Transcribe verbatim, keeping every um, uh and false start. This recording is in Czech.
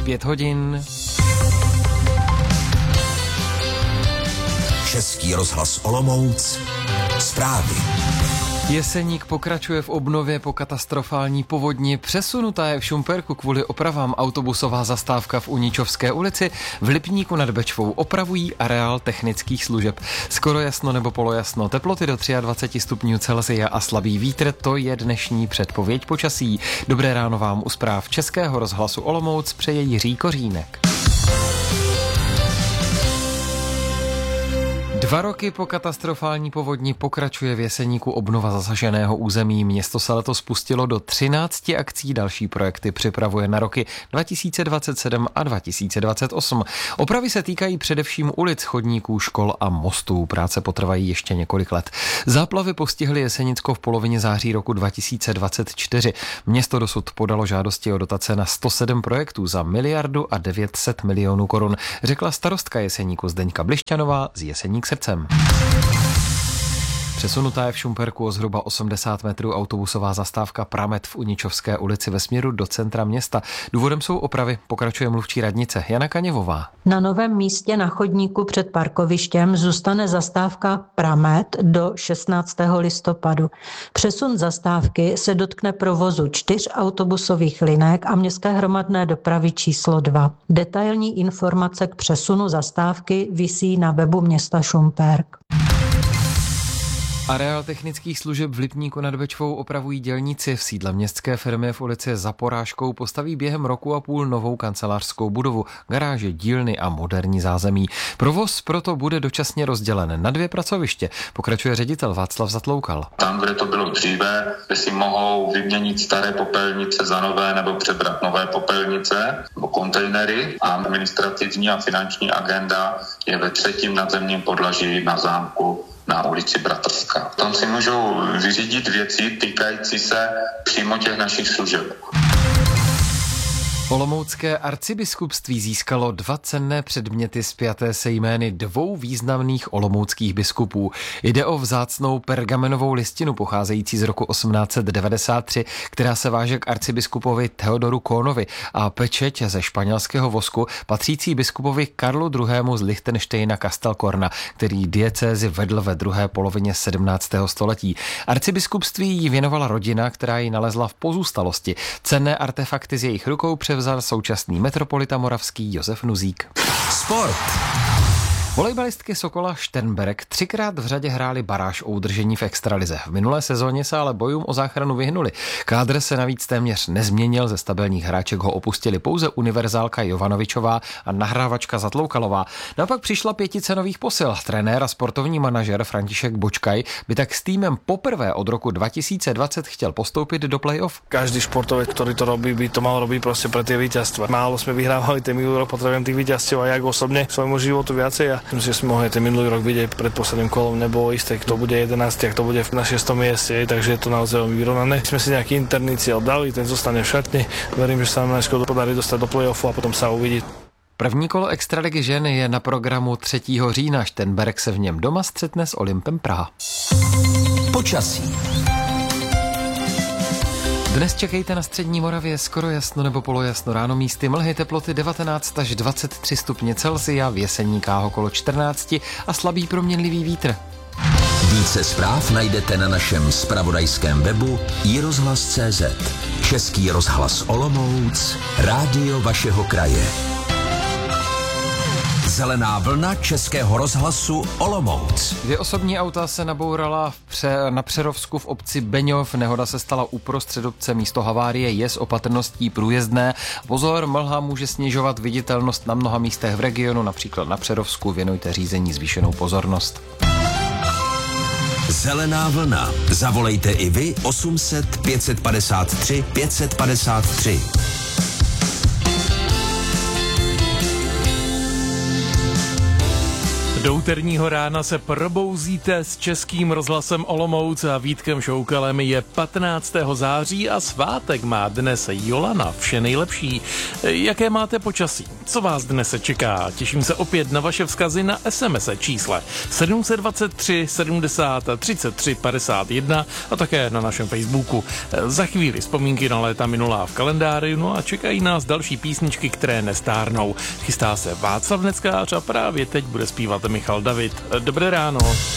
pět hodin. Český rozhlas Olomouc. Zprávy. Jeseník pokračuje v obnově po katastrofální povodni. Přesunutá je v Šumperku kvůli opravám autobusová zastávka v Uničovské ulici. V Lipníku nad Bečvou opravují areál technických služeb. Skoro jasno nebo polojasno, teploty do dvacet tři stupňů Celsia a slabý vítr, to je dnešní předpověď počasí. Dobré ráno vám u zpráv Českého rozhlasu Olomouc přeje Jiří Kořínek. Dva roky po katastrofální povodni pokračuje v Jeseníku obnova zasaženého území. Město se letos spustilo do třinácti akcí, další projekty připravuje na roky dva tisíce dvacet sedm a dva tisíce dvacet osm. Opravy se týkají především ulic, chodníků, škol a mostů. Práce potrvají ještě několik let. Záplavy postihly Jesenicko v polovině září roku dva tisíce dvacet čtyři. Město dosud podalo žádosti o dotace na sto sedm projektů za miliardu a devět set milionů korun, řekla starostka Jeseníku Zdeňka Blišťanová z Jeseník srdcem. Přesunutá je v Šumperku o zhruba osmdesát metrů autobusová zastávka Pramet v Uničovské ulici ve směru do centra města. Důvodem jsou opravy, pokračuje mluvčí radnice Jana Kaněvová. Na novém místě na chodníku před parkovištěm zůstane zastávka Pramet do šestnáctého listopadu. Přesun zastávky se dotkne provozu čtyř autobusových linek a městské hromadné dopravy číslo dva. Detailní informace k přesunu zastávky visí na webu města Šumperk. Areál technických služeb v Lipníku nad Bečvou opravují dělníci. V sídle městské firmy v ulici Za Porážkou postaví během roku a půl novou kancelářskou budovu, garáže, dílny a moderní zázemí. Provoz proto bude dočasně rozdělen na dvě pracoviště, pokračuje ředitel Václav Zatloukal. Tam, kde to bylo dříve, kde si mohou vyměnit staré popelnice za nové nebo přebrat nové popelnice nebo kontejnery, a administrativní a finanční agenda je ve třetím nadzemním podlaží na zámku na ulici Bratrská. Tam si můžou vyřídit věci týkající se přímo těch našich služeb. Olomoucké arcibiskupství získalo dva cenné předměty spjaté se jmény dvou významných olomouckých biskupů. Jde o vzácnou pergamenovou listinu pocházející z roku osmnáct set devadesát tři, která se váže k arcibiskupovi Theodoru Kohnovi, a pečeť ze španělského vosku patřící biskupovi Karlu druhému z Lichtenštejna Castelcorna, který diecézi vedl ve druhé polovině sedmnáctého století. Arcibiskupství jí věnovala rodina, která ji nalezla v pozůstalosti. Cenné artefakty z jejich rukou převzal současný metropolita moravský Josef Nuzík. Sport. Volejbalistky Sokola Šternberk třikrát v řadě hrály baráž o udržení v extralize. V minulé sezóně se ale bojům o záchranu vyhnuli. Kádr se navíc téměř nezměnil, ze stabilních hráček ho opustili pouze univerzálka Jovanovičová a nahrávačka Zatloukalová. Naopak přišla pětice nových posil. Trenér a sportovní manažer František Bočkaj by tak s týmem poprvé od roku dva tisíce dvacet chtěl postoupit do play-off. Každý športovec, ktorý to robí, by to mal robiť proste pre tie víťazstva. Málo sme vyhrávali ten minulý rok, potrebujem tých víťazstiev a ja osobne svojmu životu viacej a myslím, že sme mohli ten minulý rok vidieť pred posledným kolom, nebolo isté, kto bude jedenásty a kto bude na šiestom mieste, takže je to naozaj veľmi vyrovnané. Sme si nejaký interný cieľ dali, ten zostane v šatni. Verím, že sa nám najskôr podarí dostať do play-offu a potom sa uvidí. První kolo extraligy žen je na programu třetího října. Šternberk se v něm doma střetne s Olympem Praha. Počasí. Dnes čekejte na střední Moravě skoro jasno nebo polojasno, ráno místy mlhy, teploty devatenáct až dvacet tři stupně Celsia, v Jeseníkách okolo čtrnáct a slabý proměnlivý vítr. Více zpráv najdete na našem zpravodajském webu i rozhlas tečka cé zet. Český rozhlas Olomouc, rádio vašeho kraje. Zelená vlna Českého rozhlasu Olomouc. Dvě osobní auta se nabourala v pře, na Přerovsku v obci Beňov. Nehoda se stala uprostřed obce, místo havárie je s opatrností průjezdné. Pozor, mlha může snižovat viditelnost na mnoha místech v regionu, například na Přerovsku. Věnujte řízení zvýšenou pozornost. Zelená vlna. Zavolejte i vy osm set pět padesát tři pět padesát tři. Do úterního rána se probouzíte s Českým rozhlasem Olomouc a Vítkem Šoukalem. Je patnáctého září a svátek má dnes Jolana. Vše nejlepší. Jaké máte počasí? Co vás dnes čeká? Těším se opět na vaše vzkazy na es em es čísle sedm set dvacet tři sedmdesát třicet tři padesát jedna a také na našem Facebooku. Za chvíli vzpomínky na léta minulá v kalendáři, no a čekají nás další písničky, které nestárnou. Chystá se Václav Neckář a právě teď bude zpívat Michal David. Dobré ráno.